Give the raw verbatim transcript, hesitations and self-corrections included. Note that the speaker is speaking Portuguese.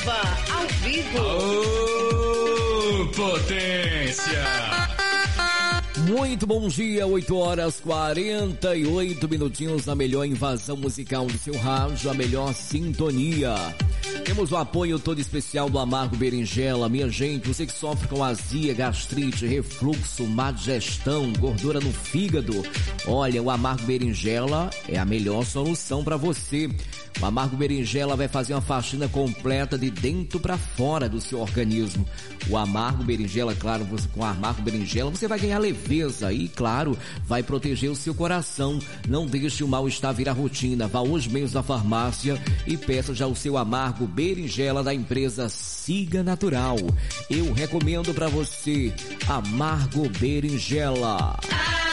Nova, ao vivo. Ô, potência! Muito bom dia, oito horas quarenta e oito minutinhos, a melhor invasão musical do seu rádio, a melhor sintonia. Temos o apoio todo especial do Amargo Berinjela. Minha gente, você que sofre com azia, gastrite, refluxo, má digestão, gordura no fígado, olha, o Amargo Berinjela é a melhor solução para você. O Amargo Berinjela vai fazer uma faxina completa de dentro para fora do seu organismo. O Amargo Berinjela, claro, você, com o Amargo Berinjela você vai ganhar leveza e, claro, vai proteger o seu coração. Não deixe o mal-estar virar rotina. Vá hoje mesmo na farmácia e peça já o seu Amargo Berinjela da empresa Siga Natural. Eu recomendo para você Amargo Berinjela.